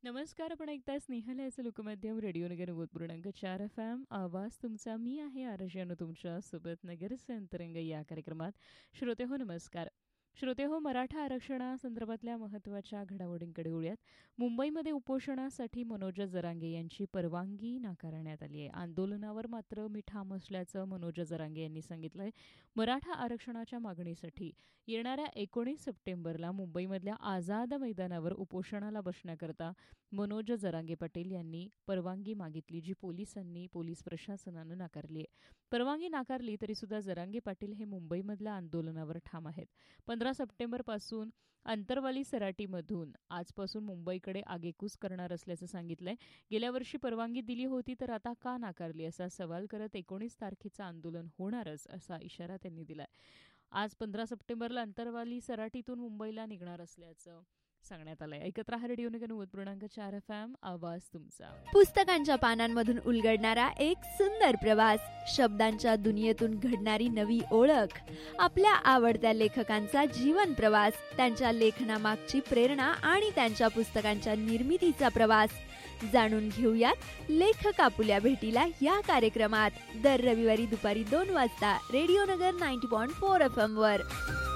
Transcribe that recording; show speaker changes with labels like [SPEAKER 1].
[SPEAKER 1] नमस्कार. आपण ऐकताय स्नेहल याचं लोकमाध्यम रेडिओ नगर 90.4 FM. आवाज तुमचा. मी आहे आरजन तुमच्या सोबत. नगरचे अंतरंग या कार्यक्रमात श्रोते हो नमस्कार. श्रोते हो, मराठा आरक्षणासंदर्भातल्या महत्त्वाच्या घडामोडींकडे वळूयात. मुंबईमध्ये उपोषणासाठी मनोज जरांगे यांची परवानगी नाकारण्यात आली आहे. आंदोलनावर मात्र मी ठाम असल्याचं मनोज जरांगे यांनी सांगितलंय. मराठा आरक्षणाच्या मागणीसाठी येणाऱ्या 19 सप्टेंबरला मुंबईमधल्या आझाद मैदानावर उपोषणाला बसण्याकरता मनोज जरांगे पाटील यांनी परवानगी मागितली, जी पोलीस प्रशासनानं नाकारली आहे. परवानगी नाकारली तरीसुद्धा जरांगे पाटील हे मुंबईमधल्या आंदोलनावर ठाम आहेत. 15 सप्टेंबरपासून अंतरवाली सराटीमधून आजपासून मुंबईकडे आगेकूच करणार असल्याचं सांगितलंय. गेल्या वर्षी परवानगी दिली होती तर आता का नाकारली असा सवाल करत 19 तारखेचं आंदोलन होणारच असा इशारा त्यांनी दिलाय. आज 15 सप्टेंबरला अंतरवाली सराटीतून मुंबईला निघणार असल्याचं सांगण्यात आलंय. ऐकत रहा रेडिओ नगर 90.4 FM. आवाज तुमचा.
[SPEAKER 2] पुस्तकांच्या पानांमधून उलगडणारा एक सुंदर प्रवास, शब्दांच्या दुनियेतून घडणारी नवी ओळख, आपल्या आवडत्या लेखकांचा जीवन प्रवास, त्यांच्या लेखनामागची प्रेरणा आणि त्यांच्या पुस्तकांच्या निर्मितीचा प्रवास जाणून घेऊयात लेखक आपुल्या भेटीला या कार्यक्रमात. दर रविवारी दुपारी 2 वाजता रेडिओ नगर 90.4 FM वर.